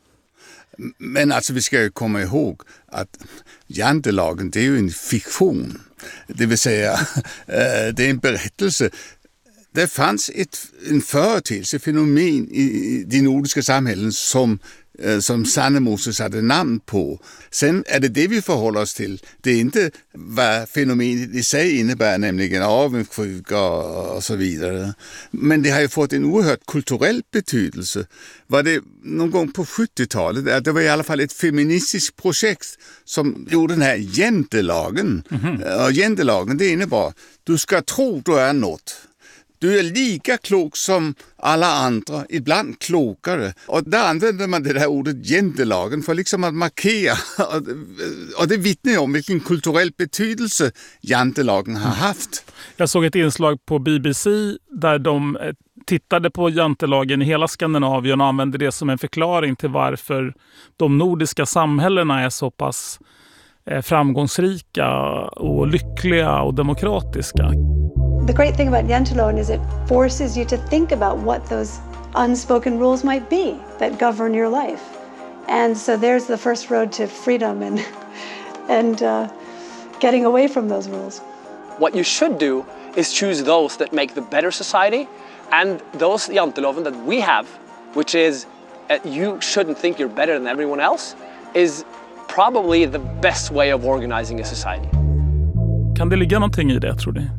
Men alltså vi ska ju komma ihåg att jantelagen, det är ju en fiktion. Det vill säga, det är en berättelse. Det fanns ett, en företeelse, fenomen i de nordiska samhällen som som Sandemose satte namn på. Sen är det det vi förhåller oss till. Det är inte vad fenomenet i sig innebär, nämligen avundsjuka och så vidare. Men det har ju fått en oerhört kulturell betydelse. Var det någon gång på sjuttiotalet, det var i alla fall ett feministiskt projekt som gjorde den här jantelagen. Mm-hmm. Och jantelagen, det innebar, du ska tro du är något. Du är lika klok som alla andra, ibland klokare. Och där använder man det där ordet jantelagen för liksom att markera. Och det vittnar om vilken kulturell betydelse jantelagen har haft. Jag såg ett inslag på B B C där de tittade på jantelagen i hela Skandinavien och använde det som en förklaring till varför de nordiska samhällena är så pass framgångsrika och lyckliga och demokratiska. The great thing about Jantelagen is it forces you to think about what those unspoken rules might be that govern your life. And so there's the first road to freedom and, and uh, getting away from those rules. What you should do is choose those that make the better society, and those Janteloven that we have, which is uh, you shouldn't think you're better than everyone else, is probably the best way of organizing a society. Kan det ligga någonting i det, tror du?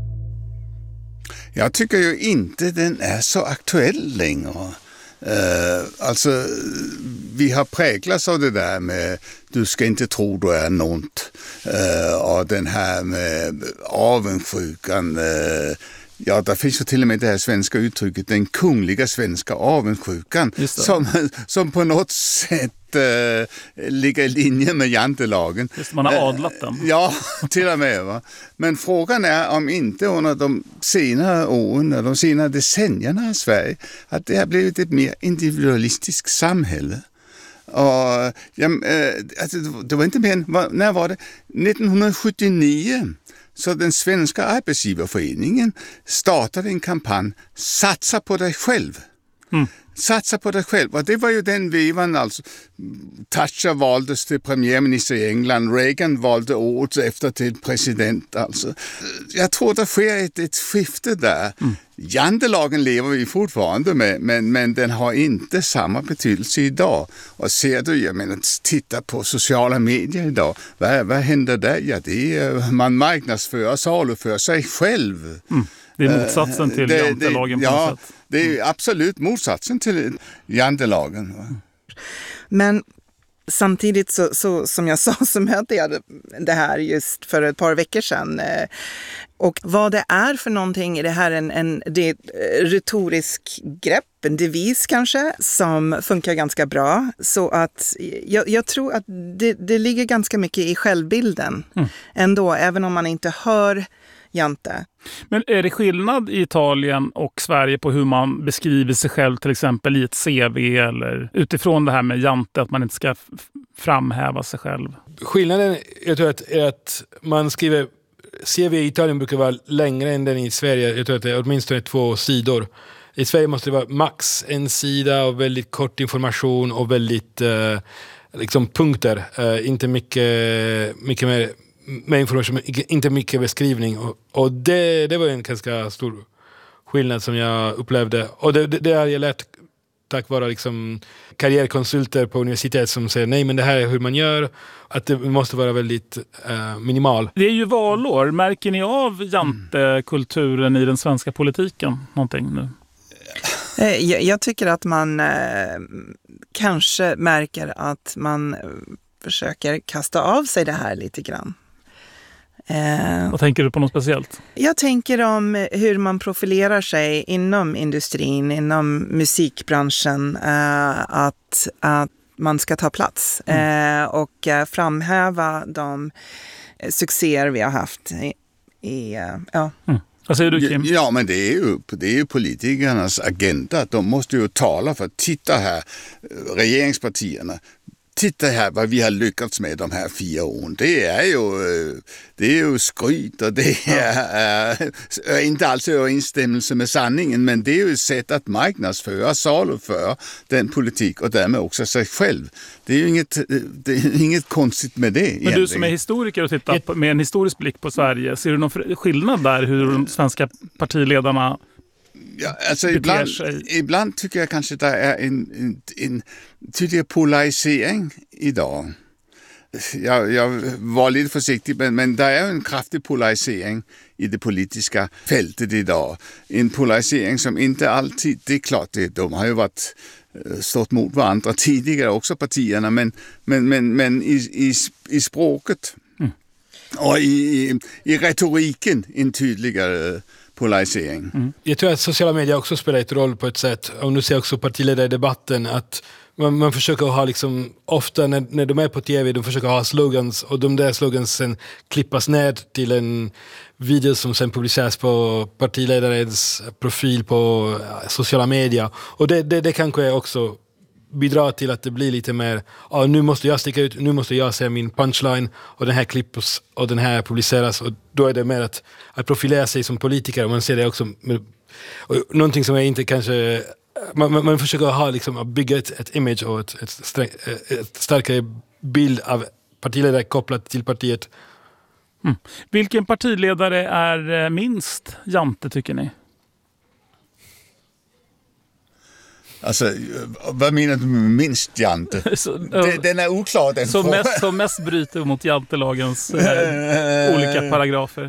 Jag tycker ju inte den är så aktuell längre. Uh, alltså, vi har präglats av det där med du ska inte tro du är något. Uh, och den här med avundsjukan. Uh, ja, där finns ju till och med det här svenska uttrycket, den kungliga svenska avundsjukan. Som, som på något sätt Uh, ligger i linje med jantelagen. Just, man har adlat den. Uh, ja, till och med. Va? Men frågan är om inte under de senare åren, de senare decennierna i Sverige, att det har blivit ett mer individualistiskt samhälle. Och, ja, uh, alltså, det var inte mer än, när var det? nittonhundrasjuttionio. Så den svenska arbetsgivarföreningen startade en kampanj, satsa på dig själv. Mm. Satsa på dig själv. Och det var ju den vevan, alltså. Thatcher valdes till premiärminister i England. Reagan valde året efter till president. Alltså. Jag tror det sker ett, ett skifte där. Mm. Jantelagen lever vi fortfarande med, men, men den har inte samma betydelse idag. Och ser du, jag menar, titta på sociala medier idag. Vad, vad händer där? Ja, det är, man marknadsför och saluför sig själv. Mm. Det är motsatsen till det, jantelagen på ja, något sätt. Det är absolut motsatsen till jantelagen. Men samtidigt så, så som jag sa så mötte jag det här just för ett par veckor sedan. Och vad det är för någonting, är det här en, en det är ett retorisk grepp, en devis kanske, som funkar ganska bra. Så att jag, jag tror att det, det ligger ganska mycket i självbilden mm. ändå, även om man inte hör jante. Men är det skillnad i Italien och Sverige på hur man beskriver sig själv till exempel i ett C V eller utifrån det här med jante, att man inte ska f- framhäva sig själv? Skillnaden jag tror att, är att man skriver C V i Italien brukar vara längre än den i Sverige. Jag tror att det är åtminstone två sidor. I Sverige måste det vara max en sida och väldigt kort information och väldigt eh, liksom punkter. Eh, inte mycket, mycket mer med information, inte mycket beskrivning. Och, och det, det var en ganska stor skillnad som jag upplevde. Och det, det, det har jag lärt tack vare liksom karriärkonsulter på universitet som säger nej, men det här är hur man gör. Att det måste vara väldigt uh, minimal. Det är ju valår. Märker ni av jantekulturen i den svenska politiken någonting nu? Jag, jag tycker att man eh, kanske märker att man försöker kasta av sig det här lite grann. Eh, Vad tänker du på något speciellt? Jag tänker om hur man profilerar sig inom industrin, inom musikbranschen, eh, att, att man ska ta plats mm. eh, och eh, framhäva de succéer vi har haft i, i eh, ja. Mm. Vad säger du, Kim? Ja, men det är ju, det är ju politikernas agenda. De måste ju tala för, titta här, regeringspartierna, titta här vad vi har lyckats med de här fyra åren. Det är ju, det är ju skryt och det är, är inte alls i överensstämmelse med sanningen, men det är ju ett sätt att marknadsföra, saluföra den politik och därmed också sig själv. Det är ju inget, det är inget konstigt med det. Men egentligen. Du som är historiker och tittar på, med en historisk blick på Sverige, ser du någon skillnad där hur de svenska partiledarna Ja, alltså ibland, ibland tycker jag kanske att det är en, en, en tydlig polarisering idag. Jag, jag var lite försiktig, men, men det är en kraftig polarisering i det politiska fältet idag. En polarisering som inte alltid, det är klart, det, de har ju varit stått mot varandra tidigare också partierna, men, men, men, men i, i, i språket mm. och i, i, i retoriken en tydligare polarisering. Mm. Jag tror att sociala medier också spelar ett roll på ett sätt. Och nu ser jag också partiledare i debatten att man, man försöker ha liksom, ofta när, när de är på tv, de försöker ha slogans och de där slogans sen klippas ner till en video som sen publiceras på partiledarens profil på sociala medier. Och det, det, det kanske också bidrar till att det blir lite mer, ja, nu måste jag sticka ut, nu måste jag säga min punchline och den här klippas och den här publiceras, och då är det mer att, att profilera sig som politiker, och man ser det också med, och någonting som är inte kanske man, man, man försöker ha liksom, att bygga ett, ett image och ett, ett, sträng, ett starkare bild av partiledare kopplat till partiet. Mm. Vilken partiledare är minst jante, tycker ni? Alltså, vad menar du med minst jante? så, den, den är oklar, den som mest, som mest bryter mot jantelagens eh, olika paragrafer.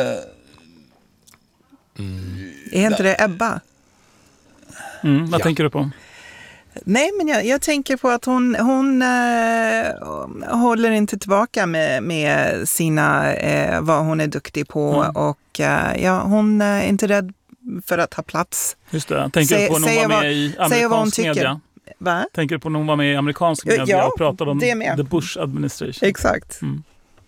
Mm. Är inte det Ebba? Mm, vad ja. tänker du på? Nej, men jag, jag tänker på att hon, hon äh, håller inte tillbaka med, med sina, äh, vad hon är duktig på. Mm. Och äh, ja, hon är inte rädd för att ha plats. Just det. Tänker du på när hon var med i amerikansk media? Va? Tänker du på när hon var med i amerikansk media ja, och pratade om the Bush administration? Exakt. Mm.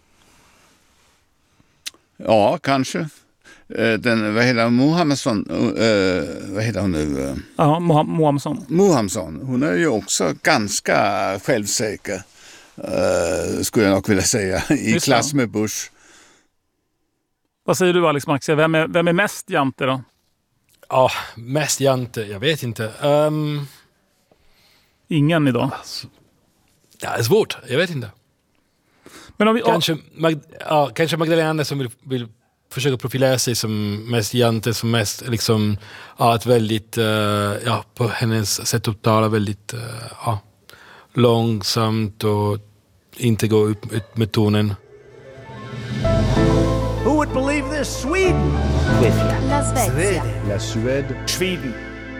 Ja, kanske. Den, vad heter Mohammedsson, uh, vad heter hon nu? Ja, Mohammedsson. Mohammedsson, hon är ju också ganska självsäker, uh, skulle jag nog vilja säga, i Just klass med Bush. Vad säger du, Alex Maxia? Vem är, vem är mest jante då? Ja, oh, mest jante, jag vet inte. Um, Ingen idag? Det är svårt, jag vet inte. Men om vi, kanske, oh. Mag, ja, kanske Magdalena Andersson vill, vill försöka profilera sig som mest jante, som mest liksom, ja, ett väldigt, uh, ja, på hennes sätt att tala väldigt uh, ja, långsamt och inte gå upp, upp med tonen. Who would believe this? Sweden! La Svezia. La Suède. Sweden.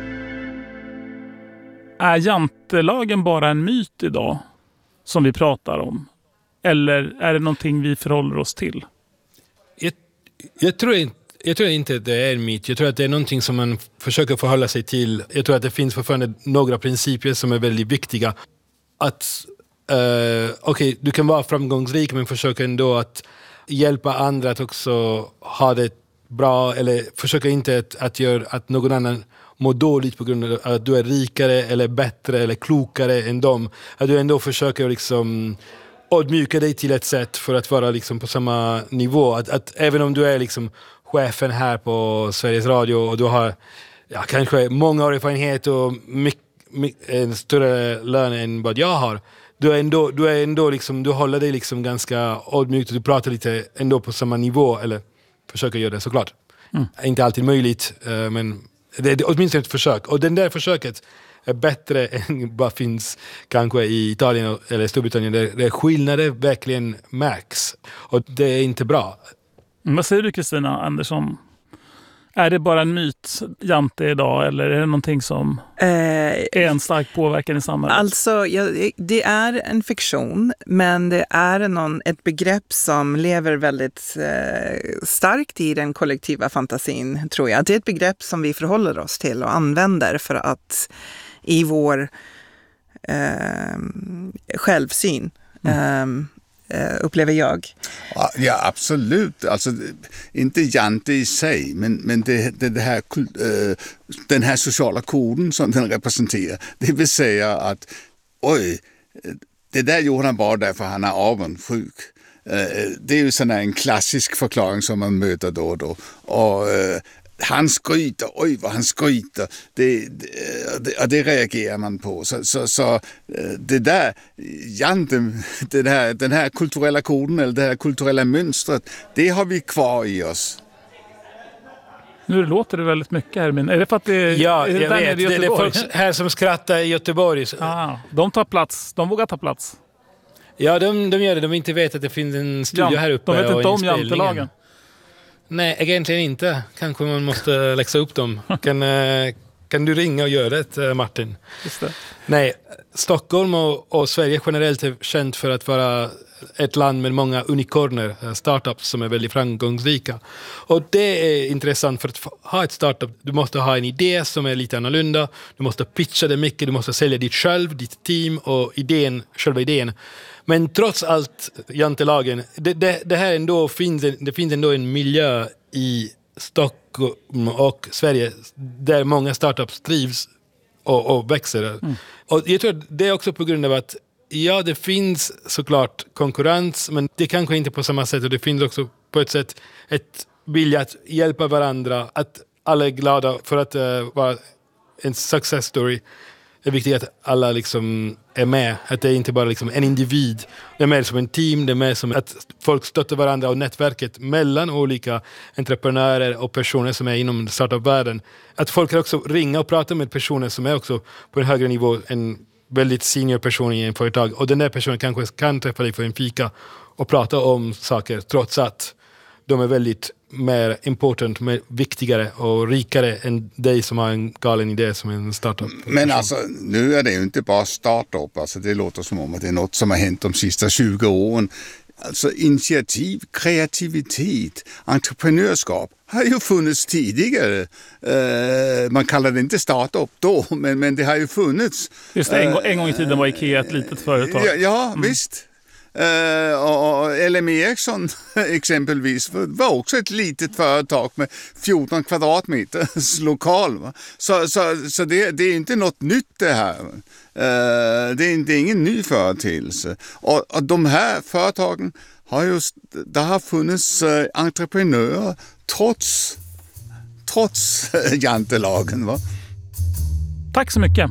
Är jantelagen bara en myt idag som vi pratar om? Eller är det någonting vi förhåller oss till? Jag, jag, tror inte, jag tror inte att det är en myt. Jag tror att det är någonting som man försöker förhålla sig till. Jag tror att det finns fortfarande några principer som är väldigt viktiga. Att uh, okej, okay, du kan vara framgångsrik, men försöka ändå att hjälpa andra att också ha det bra, eller försöka inte att, att göra att någon annan mår dåligt på grund av att du är rikare eller bättre eller klokare än dem. Att du ändå försöker liksom ödmjuka dig till ett sätt för att vara liksom på samma nivå. Att, att även om du är liksom chefen här på Sveriges Radio och du har, ja, kanske många år erfarenhet och mycket, mycket, en större lön än vad jag har, du är ändå, du är ändå liksom, du håller dig liksom ganska ödmjukt och du pratar lite ändå på samma nivå, eller försöker göra det, såklart. Mm. Inte alltid möjligt, men det är åtminstone ett försök. Och den där försöket är bättre än vad finns kanske i Italien eller Storbritannien, där, där skillnader verkligen märks. Och det är inte bra. Mm, vad säger du, Kristina Andersson? Är det bara en myt, Jante, idag, eller är det någonting som eh, är en stark påverkan i samhället? Alltså, ja, det är en fiktion, men det är någon, ett begrepp som lever väldigt eh, starkt i den kollektiva fantasin, tror jag. Det är ett begrepp som vi förhåller oss till och använder för att i vår eh, självsyn mm. eh, upplever jag. Ja, absolut. Alltså, inte Jante i sig, men, men det, det, det här, den här sociala koden som den representerar. Det vill säga att oj, det där gjorde han bara därför han är avundsjuk. Det är ju sån här en klassisk förklaring som man möter då och då. Och han skryter, oj vad han skryter, det, det, det reagerar man på. Så, så, så det där, Jante, det här, den här kulturella koden eller det här kulturella mönstret, det har vi kvar i oss. Nu låter det väldigt mycket här, men är det för att det är, ja, är det jag där vet, i det är Göteborg? folk här som skrattar i Göteborg. Ah, de tar plats, de vågar ta plats. Ja, de, de gör det, de inte vet att det finns en studio ja, här uppe. De vet inte om jantelagen. Nej, egentligen inte. Kanske man måste läxa upp dem. Kan, kan du ringa och göra det, Martin? Just det. Nej, Stockholm och, och Sverige generellt är känt för att vara ett land med många unicorner, startups som är väldigt framgångsrika. Och det är intressant, för att ha ett startup, du måste ha en idé som är lite annorlunda. Du måste pitcha det mycket, du måste sälja ditt själv, ditt team och idén, själva idén. Men trots allt, jantelagen, det, det, det här ändå finns, det finns ändå en miljö i Stockholm och Sverige där många startups trivs och, och växer. Mm. Och jag tror att det är också på grund av att ja, det finns såklart konkurrens, men det kanske inte på samma sätt, och det finns också på ett sätt ett vilja att hjälpa varandra, att alla är glada för att uh, vara en success story. Det är viktigt att alla liksom är med, att det är inte bara liksom en individ. Det är mer som en team, det är mer som att folk stöttar varandra och nätverket mellan olika entreprenörer och personer som är inom startup-världen. Att folk kan också ringa och prata med personer som är också på en högre nivå, en väldigt senior person i en företag. Och den där personen kanske kan träffa dig för en fika och prata om saker, trots att de är väldigt mer important, mer viktigare och rikare än dig som har en galen idé som en startup. Men alltså, nu är det ju inte bara startup. Alltså, det låter som om att det är något som har hänt de sista tjugo åren. Alltså initiativ, kreativitet, entreprenörskap har ju funnits tidigare. Uh, man kallar det inte startup då, men, men det har ju funnits. Just det, en, uh, en gång i tiden var Ikea ett litet företag. Ja, ja mm. visst. Uh, och L M Ericsson exempelvis var också ett litet företag med fjorton kvadratmeters lokal. Va? Så, så, så det, det är inte något nytt det här. Uh, det, är, det är ingen ny företeelse. Och, och de här företagen har just, det har funnits uh, entreprenörer trots, trots uh, jantelagen. Va? Tack så mycket.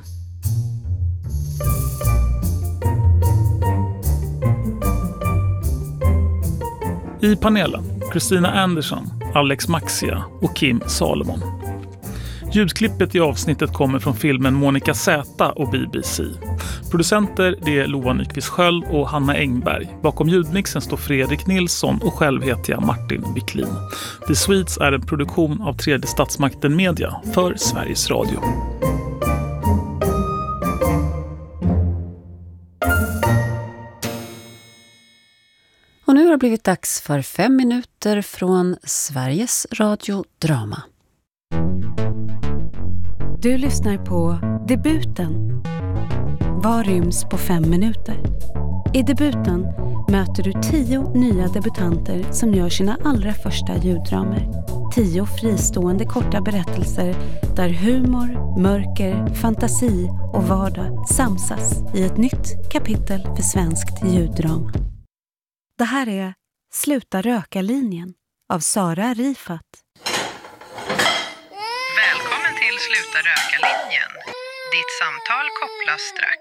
I panelen, Christina Anderson, Alex Maxia och Kim Salomon. Ljudklippet i avsnittet kommer från filmen Monica Z och B B C. Producenter det är Loa Nyqvist Sköld och Hanna Engberg. Bakom ljudmixen står Fredrik Nilsson och själv heter jag Martin Wiklin. The Sweets är en produktion av Tredje Statsmakten Media för Sveriges Radio. Och nu har det blivit dags för fem minuter från Sveriges Radio Drama. Du lyssnar på Debuten. Vad ryms på fem minuter? I Debuten möter du tio nya debutanter som gör sina allra första ljuddramer. Tio fristående korta berättelser där humor, mörker, fantasi och vardag samsas i ett nytt kapitel för svenskt ljuddrama. Det här är Sluta röka-linjen av Sara Rifat. Välkommen till Sluta röka-linjen. Ditt samtal kopplas strax.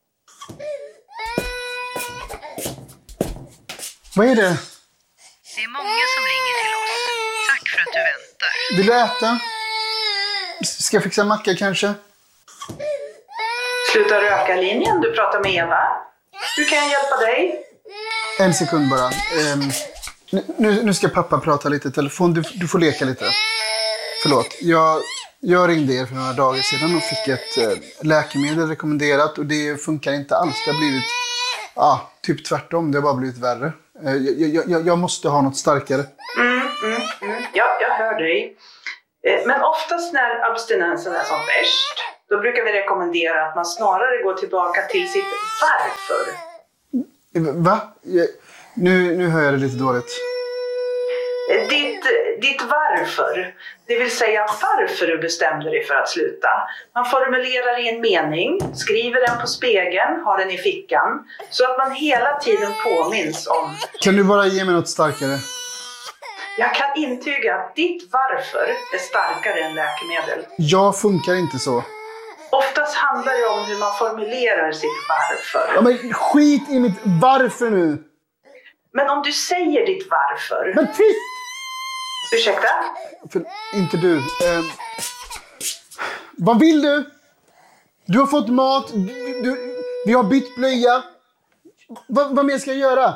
Vad är det? Det är många som ringer till oss. Tack för att du väntar. Vill du äta? Ska jag fixa macka kanske? Sluta röka-linjen, du pratar med Eva. Hur kan jag hjälpa dig? En sekund bara. Um, nu, nu ska pappa prata lite i telefon. Du, du får leka lite. Förlåt, jag, jag ringde er för några dagar sedan och fick ett eh, läkemedel rekommenderat och det funkar inte alls. Det har blivit, ja, typ tvärtom, det har bara blivit värre. Eh, jag, jag, jag måste ha något starkare. Mm, mm, mm. Ja, jag hör dig. Eh, men oftast när abstinensen är som värst, då brukar vi rekommendera att man snarare går tillbaka till sitt varför. Va? Jag, nu, nu hör jag det lite dåligt. Ditt, ditt varför, det vill säga varför du bestämde dig för att sluta. Man formulerar i en mening, skriver den på spegeln, har den i fickan. Så att man hela tiden påminns om... Kan du bara ge mig något starkare? Jag kan intyga att ditt varför är starkare än läkemedel. Jag funkar inte så. Oftast handlar det om hur man formulerar sitt varför. Ja, men skit i mitt varför nu! Men om du säger ditt varför... Men tyst! Ursäkta? För, inte du. Eh, vad vill du? Du har fått mat. Du, du, vi har bytt blöja. Va, vad mer ska jag göra?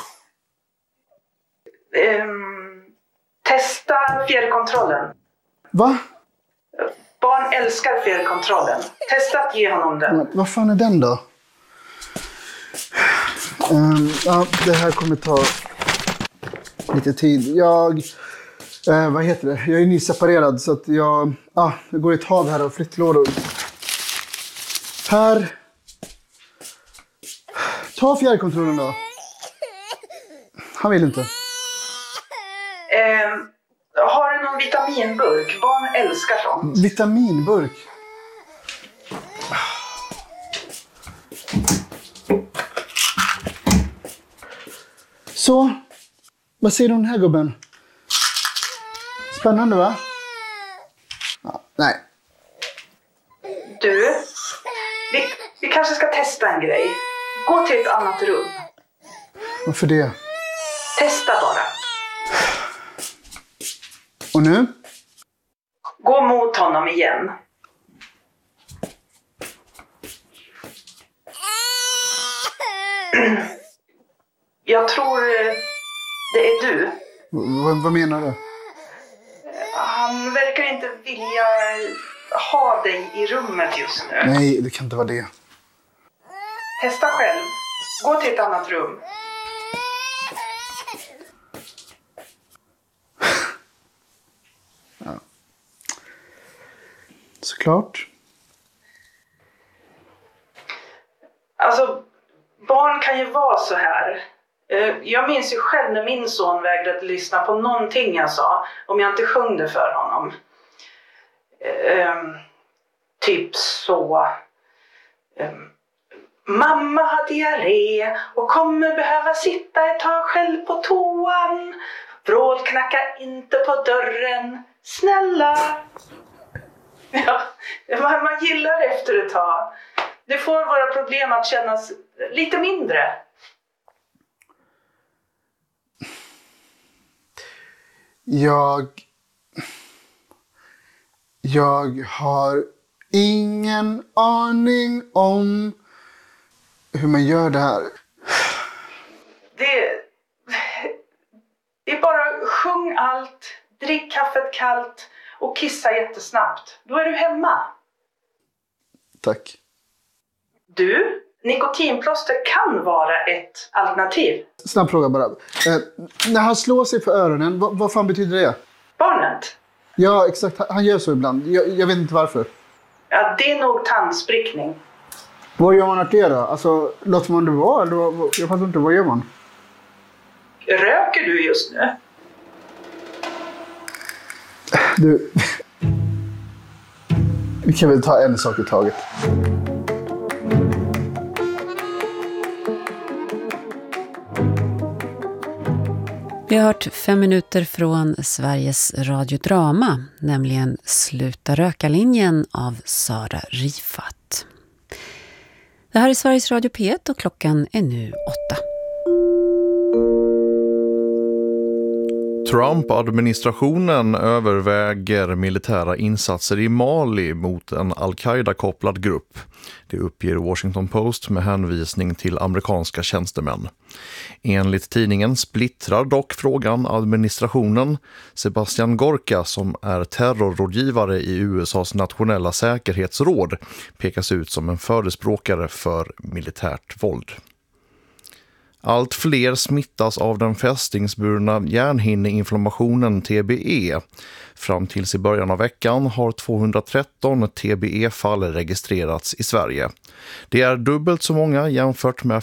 Um, testa fjärrkontrollen. Va? Barn älskar fjärrkontrollen. Testa att ge honom den. Men, vad fan är den då? Um, ja, det här kommer ta lite tid. Jag... Eh, vad heter det? Jag är nyseparerad så att jag... Ah, det går ett hav här av flyttlådor. Här. Ta fjärrkontrollen då. Han vill inte. Eh, har du någon vitaminburk? Barn älskar sånt. Vitaminburk? Så. Vad säger du om den här gubben? Spännande, va? Ja, nej. Du, vi, vi kanske ska testa en grej. Gå till ett annat rum. Varför det? Testa bara. Och nu? Gå mot honom igen. Jag tror det är du. V- vad menar du? Han verkar inte vilja ha dig i rummet just nu. Nej, det kan inte vara det. Testa själv. Gå till ett annat rum. Ja. Såklart. Alltså, barn kan ju vara så här. Jag minns ju själv när min son vägrade lyssna på någonting jag sa, om jag inte sjöng det för honom. Um, typ så. Um, Mamma har diarré och kommer behöva sitta ett tag själv på toan. Vrål, knacka inte på dörren. Snälla. Ja, man, man gillar efter ett tag. Det får våra problem att kännas lite mindre. Jag... Jag har ingen aning om hur man gör det här. Det... Det är bara sjung allt, drick kaffet kallt och kissa jättesnabbt. Då är du hemma. Tack. Du, nikotinplåster kan vara ett alternativ. Snabb fråga bara. Eh, när han slår sig för öronen, vad, vad fan betyder det? Barnet? Ja, exakt. Han gör så ibland. Jag, jag vet inte varför. Ja, det är nog tandsprickning. Vad gör man åt det då? Alltså, låter man det vara? Eller vad, jag fattar inte, vad gör man? Röker du just nu? Du... Vi kan väl ta en sak i taget. Vi har hört fem minuter från Sveriges radiodrama, nämligen Sluta röka-linjen av Sara Rifat. Det här är Sveriges Radio P ett och klockan är nu åtta. Trump-administrationen överväger militära insatser i Mali mot en al-Qaida-kopplad grupp. Det uppger Washington Post med hänvisning till amerikanska tjänstemän. Enligt tidningen splittrar dock frågan administrationen. Sebastian Gorka, som är terrorrådgivare i U S A:s nationella säkerhetsråd, pekas ut som en förespråkare för militärt våld. Allt fler smittas av den fästingsburna hjärnhinneinflammationen T B E. Fram tills i början av veckan har tvåhundratretton T B E-fall registrerats i Sverige. Det är dubbelt så många jämfört med